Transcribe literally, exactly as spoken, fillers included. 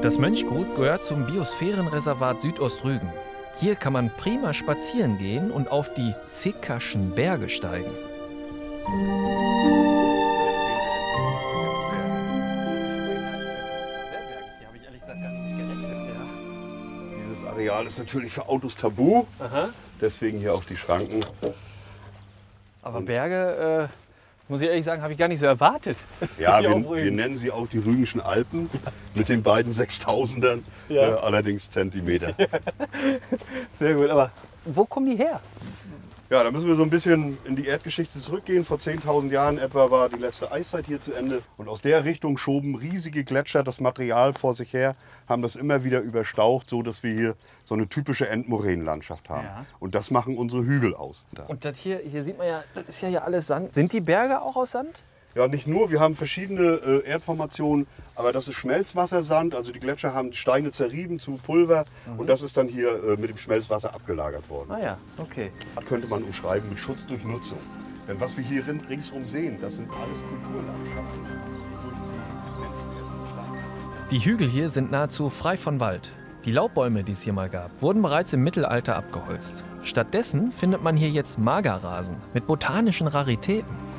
Das Mönchgut gehört zum Biosphärenreservat Südostrügen. Hier kann man prima spazieren gehen und auf die Zickerschen Berge steigen. Dieses Areal ist natürlich für Autos tabu, Aha. deswegen hier auch die Schranken. Aber Berge, äh, muss ich ehrlich sagen, habe ich gar nicht so erwartet. Ja, Die wir, auf Rügen. wir nennen sie auch die Rügenschen Alpen mit den beiden Sechstausendern, Ja. äh, allerdings Zentimeter. Sehr gut, aber wo kommen die her? Ja, da müssen wir so ein bisschen in die Erdgeschichte zurückgehen. Vor zehntausend Jahren etwa war die letzte Eiszeit hier zu Ende. Und aus der Richtung schoben riesige Gletscher das Material vor sich her, haben das immer wieder überstaucht, so dass wir hier so eine typische Endmoränenlandschaft haben. Ja. Und das machen unsere Hügel aus. Und das hier, hier sieht man ja, das ist ja hier alles Sand. Sind die Berge auch aus Sand? Ja, nicht nur, wir haben verschiedene äh, Erdformationen, aber das ist Schmelzwassersand, also die Gletscher haben die Steine zerrieben zu Pulver und das ist dann hier äh, mit dem Schmelzwasser abgelagert worden. Ah ja, okay. Das könnte man umschreiben mit Schutz durch Nutzung. Denn was wir hier ringsum sehen, das sind alles Kulturlandschaften. Die Hügel hier sind nahezu frei von Wald. Die Laubbäume, die es hier mal gab, wurden bereits im Mittelalter abgeholzt. Stattdessen findet man hier jetzt Magerrasen mit botanischen Raritäten.